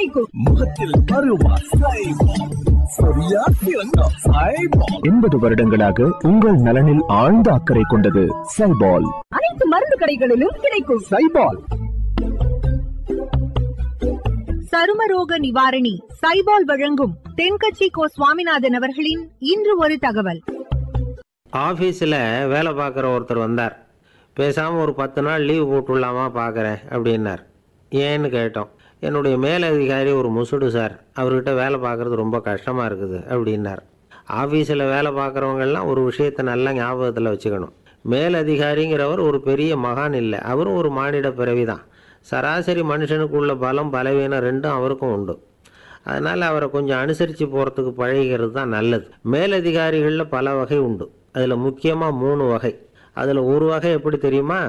கிடைக்கும். முகத்தில் பருவா சைபால், சொரியா சிறங்கம் சைபால். 80 வருடங்களாக உங்கள் நலனில் ஆழ்ந்த அக்கறை கொண்டது சைபால். அனைத்து மருந்து கடைகளிலும் கிடைக்கும். சைபால். சருமரோக நிவாரணி சைபால் வழங்கும் தென்கட்சி கோ சுவாமிநாதன் அவர்களின் இன்று ஒரு தகவல். ஆஃபீஸில் வேலை பார்க்குற ஒருத்தர் வந்தார். பேசாமல் ஒரு 10 நாள் லீவ் போட்டுடலாமா பார்க்குறேன் அப்படின்னார். ஏன்னு கேட்டோம். என்னுடைய மேலதிகாரி ஒரு முசுடு சார், அவர்கிட்ட வேலை பார்க்குறது ரொம்ப கஷ்டமாக இருக்குது அப்படின்னார். ஆஃபீஸில் வேலை பார்க்குறவங்கெல்லாம் ஒரு விஷயத்தை நல்லா ஞாபகத்தில் வச்சுக்கணும். மேலதிகாரிங்கிறவர் ஒரு பெரிய மகான் இல்லை, அவரும் ஒரு மானிட பிறவி தான். சராசரி மனுஷனுக்கு உள்ள பலம் பலவீனம் ரெண்டும் அவருக்கும் உண்டு. அதனால் அவரை கொஞ்சம் அனுசரித்து போகிறதுக்கு பழகிறது தான் நல்லது. மேலதிகாரிகளில் பல வகை உண்டு. அதில் முக்கியமாக 3 வகை. அதில் ஒரு வகை எப்படி தெரியுமா?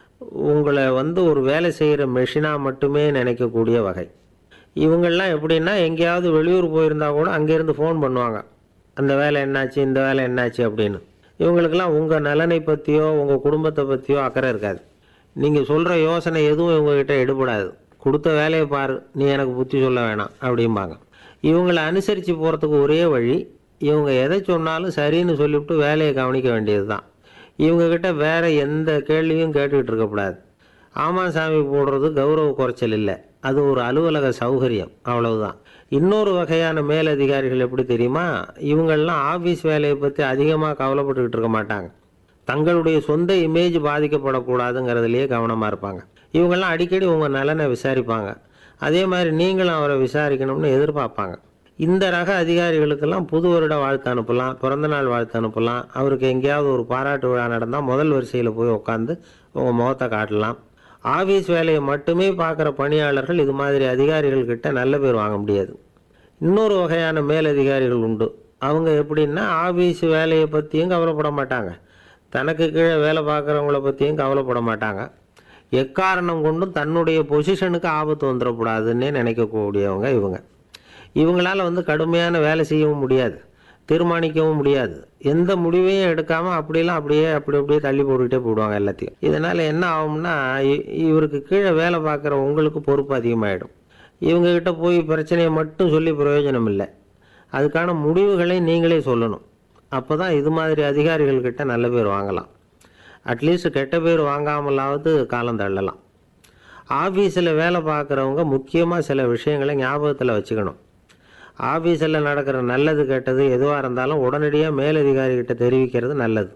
உங்களை ஒரு வேலை செய்கிற மெஷினாக மட்டுமே நினைக்கக்கூடிய வகை. இவங்கள்லாம் எப்படின்னா, எங்கேயாவது வெளியூர் போயிருந்தா கூட அங்கேருந்து ஃபோன் பண்ணுவாங்க, அந்த வேலை என்னாச்சு, இந்த வேலை என்னாச்சு அப்படின்னு. இவங்களுக்கெல்லாம் உங்கள் நலனை பற்றியோ உங்கள் குடும்பத்தை பற்றியோ அக்கறை இருக்காது. நீங்கள் சொல்கிற யோசனை எதுவும் இவங்ககிட்ட எடுபடாது. கொடுத்த வேலையை பாரு, நீ எனக்கு புத்தி சொல்ல வேணாம் அப்படிம்பாங்க. இவங்களை அனுசரித்து போகிறதுக்கு ஒரே வழி, இவங்க எதை சொன்னாலும் சரின்னு சொல்லிவிட்டு வேலையை கவனிக்க வேண்டியது தான். இவங்கக்கிட்ட வேறு எந்த கேள்வியும் கேட்டுக்கிட்டு இருக்கக்கூடாது. ஆமாம் சாமி போடுறது கௌரவ குறைச்சல் இல்லை, அது ஒரு அலுவலக சௌகரியம், அவ்வளவுதான். இன்னொரு வகையான மேலதிகாரிகள் எப்படி தெரியுமா? இவங்கள்லாம் ஆஃபீஸ் வேலையை பற்றி அதிகமாக கவலைப்பட்டுக்கிட்டு இருக்க மாட்டாங்க. தங்களுடைய சொந்த இமேஜ் பாதிக்கப்படக்கூடாதுங்கிறதுலையே கவனமாக இருப்பாங்க. இவங்கெல்லாம் அடிக்கடி உங்கள் நலனை விசாரிப்பாங்க. அதே மாதிரி நீங்களும் அவரை விசாரிக்கணும்னு எதிர்பார்ப்பாங்க. இந்த ரக அதிகாரிகளுக்கெல்லாம் புது வருட வாழ்த்து அனுப்பலாம், பிறந்தநாள் வாழ்த்து அனுப்பலாம். அவருக்கு எங்கேயாவது ஒரு பாராட்டு விழா நடந்தால் முதல் வரிசையில் போய் உட்காந்து உங்கள் முகத்தை காட்டலாம். ஆஃபீஸ் வேலையை மட்டுமே பார்க்குற பணியாளர்கள் இது மாதிரி அதிகாரிகள்கிட்ட நல்ல பேர் வாங்க முடியாது. இன்னொரு வகையான மேலதிகாரிகள் உண்டு. அவங்க எப்படின்னா, ஆஃபீஸ் வேலையை பற்றியும் கவலைப்பட மாட்டாங்க, தனக்கு கீழே வேலை பார்க்குறவங்கள பற்றியும் கவலைப்பட மாட்டாங்க. எக்காரணம் கொண்டும் தன்னுடைய பொசிஷனுக்கு ஆபத்து வந்துடக்கூடாதுன்னே நினைக்கக்கூடியவங்க இவங்க. இவங்களால் கடுமையான வேலை செய்யவும் முடியாது, தீர்மானிக்கவும் முடியாது. எந்த முடிவையும் எடுக்காமல் அப்படியே தள்ளி போட்டுக்கிட்டே போடுவாங்க எல்லாத்தையும். இதனால் என்ன ஆகும்னா, இவருக்கு கீழே வேலை பார்க்குற உங்களுக்கு பொறுப்பு அதிகமாகிடும். இவங்ககிட்ட போய் பிரச்சனையை மட்டும் சொல்லி பிரயோஜனம் இல்லை, அதுக்கான முடிவுகளை நீங்களே சொல்லணும். அப்போ தான் இது மாதிரி அதிகாரிகள்கிட்ட நல்ல பேர் வாங்கலாம். அட்லீஸ்ட் கெட்ட பேர் வாங்காமலாவது காலம் தள்ளலாம். ஆஃபீஸில் வேலை பார்க்குறவங்க முக்கியமாக சில விஷயங்களை ஞாபகத்தில் வச்சுக்கணும். ஆஃபீஸில் நடக்கிற நல்லது கெட்டது எதுவாக இருந்தாலும் உடனடியாக மேலதிகாரிகிட்ட தெரிவிக்கிறது நல்லது.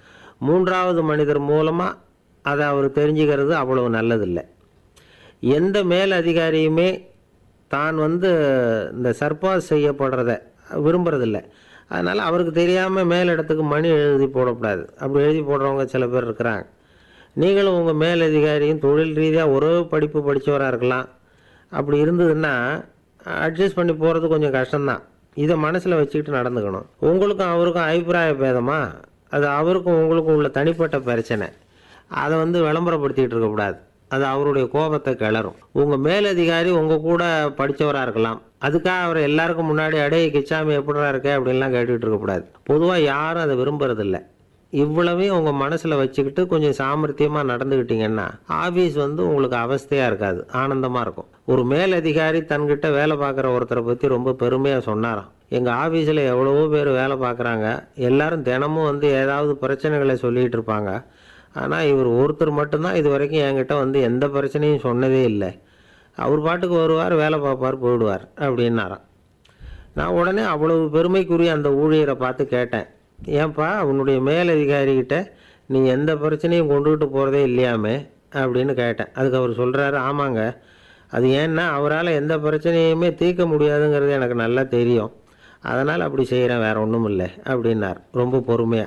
3வது மனிதர் மூலமாக அதை அவர் தெரிஞ்சுக்கிறது அவ்வளவு நல்லதில்லை. எந்த மேலதிகாரியுமே தான் இந்த சர்பாஸ் செய்யப்படுறத விரும்புறதில்லை. அதனால் அவருக்கு தெரியாமல் மேலிடத்துக்கு மணி எழுதி போடக்கூடாது. அப்படி எழுதி போடுறவங்க சில பேர் இருக்கிறாங்க. நீங்களும் உங்கள் மேலதிகாரியும் தொழில் ரீதியாக ஒரே படிப்பு படித்தவராக இருக்கலாம். அப்படி இருந்ததுன்னா அட்ஜஸ்ட் பண்ணி போகிறது கொஞ்சம் கஷ்டம்தான். இதை மனசில் வச்சுக்கிட்டு நடந்துக்கணும். உங்களுக்கும் அவருக்கும் அபிப்பிராய பேதமா, அது அவருக்கும் உங்களுக்கும் உள்ள தனிப்பட்ட பிரச்சனை, அதை விளம்பரப்படுத்திக்கிட்டு இருக்கக்கூடாது. அது அவருடைய கோபத்தை கிளறும். உங்கள் மேலதிகாரி உங்கள் கூட படித்தவராக இருக்கலாம், அதுக்காக அவர் எல்லாருக்கும் முன்னாடி அடைய கிச்சாமி எப்படிறா இருக்க அப்படின்லாம் கேட்டுக்கிட்டு இருக்கக்கூடாது. பொதுவாக யாரும் அதை விரும்புறதில்லை. இவ்வளவையும் உங்கள் மனசில் வச்சுக்கிட்டு கொஞ்சம் சாமர்த்தியமாக நடந்துக்கிட்டிங்கன்னா ஆஃபீஸ் உங்களுக்கு அவஸ்தையாக இருக்காது, ஆனந்தமாக இருக்கும். ஒரு மேலதிகாரி தன்கிட்ட வேலை பார்க்குற ஒருத்தரை பற்றி ரொம்ப பெருமையாக சொன்னாராம். எங்கள் ஆஃபீஸில் எவ்வளவோ பேர் வேலை பார்க்குறாங்க, எல்லாரும் தினமும் ஏதாவது பிரச்சனைகளை சொல்லிகிட்டு இருப்பாங்க. ஆனால் இவர் ஒருத்தர் மட்டும்தான் இது வரைக்கும் என்கிட்ட எந்த பிரச்சனையும் சொன்னதே இல்லை. அவர் பாட்டுக்கு வருவார், வேலை பார்ப்பார், போயிடுவார் அப்படின்னாராம். நான் உடனே அவ்வளவு பெருமைக்குரிய அந்த ஊழியரை பார்த்து கேட்டேன், ஏன்பா உன்னுடைய மேலதிகாரிகிட்ட நீ எந்த பிரச்சனையும் கொண்டுகிட்டு போகிறதே இல்லையாமே அப்படின்னு கேட்டேன். அதுக்கு அவர் சொல்கிறாரு, ஆமாங்க, அது ஏன்னா அவரால் எந்த பிரச்சனையுமே தீர்க்க முடியாதுங்கிறது எனக்கு நல்லா தெரியும், அதனால் அப்படி செய்கிறேன், வேற ஒன்றும் இல்லை அப்படின்னார் ரொம்ப பொறுமையாக.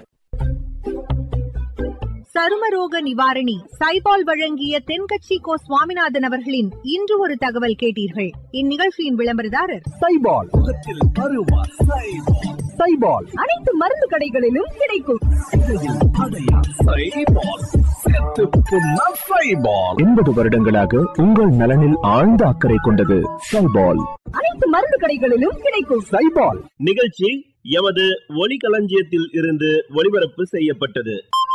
சருமரோக நிவாரணி சைபால் வழங்கிய தென்கட்சி கோ சுவாமிநாதன் அவர்களின் இன்று ஒரு தகவல் கேட்டீர்கள். இந்நிகழ்ச்சியின் விளம்பரதாரர் சைபால். முகத்தில் பருவா சைபால். சைபால். அனைத்து மருந்து கடைகளிலும் கிடைக்கும். 80 வருடங்களாக உங்கள் நலனில் ஆழ்ந்த அக்கறை கொண்டது சைபால். அனைத்து மருந்து கடைகளிலும் கிடைக்கும். சைபால். நிகழ்ச்சி எமது ஒலிகளஞ்சியத்தில் இருந்து ஒளிபரப்பு செய்யப்பட்டது.